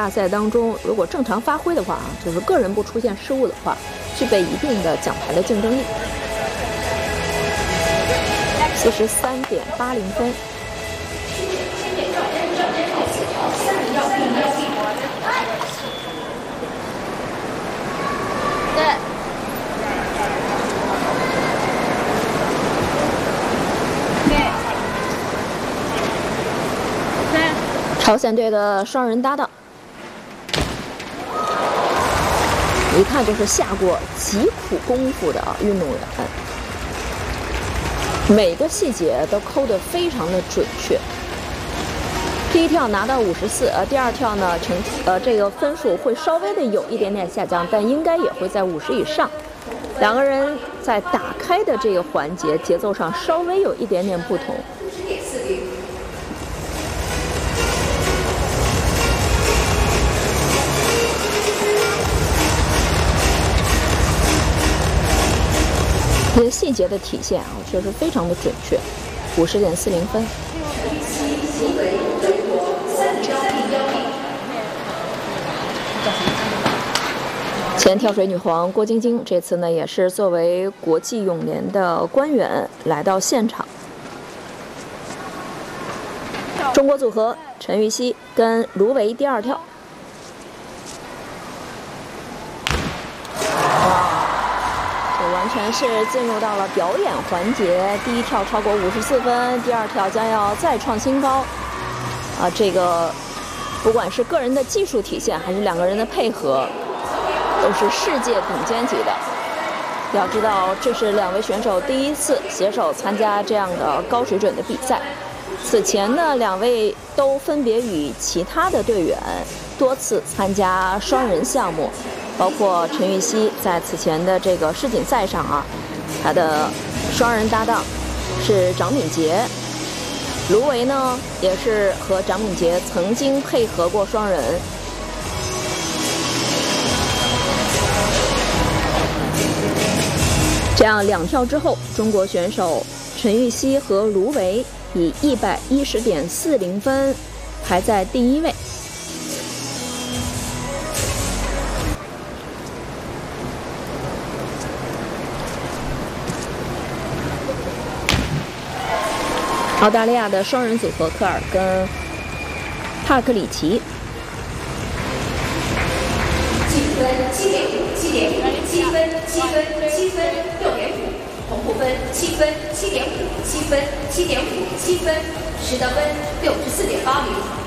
大赛当中，如果正常发挥的话就是个人不出现失误的话，具备一定的奖牌的竞争力。43.80分。朝鲜队的双人搭档，一看就是下过极苦功夫的运动员，每个细节都抠得非常的准确。第一跳拿到54，第二跳呢这个分数会稍微的有一点点下降，但应该也会在50以上。两个人在打开的这个环节节奏上稍微有一点点不同。这些细节的体现确实非常的准确，50.40分。前跳水女皇郭晶晶这次呢也是作为国际泳联的官员来到现场。中国组合陈芋汐跟卢维第二跳。完全是进入到了表演环节，第一跳超过54分，第二跳将要再创新高。这个不管是个人的技术体现，还是两个人的配合，都是世界顶尖级的。要知道，这是两位选手第一次携手参加这样的高水准的比赛。此前呢，两位都分别与其他的队员多次参加双人项目。包括陈芋汐在此前的这个世锦赛上他的双人搭档是张敏杰，卢维呢也是和张敏杰曾经配合过双人。这样两跳之后，中国选手陈芋汐和卢维以110.40分排在第一位。澳大利亚的双人组合科尔跟帕克里奇。 7分7.5 7.5 7分7分7分6.5，同步分7分7.5 7分7.5 7分，10得分64.80。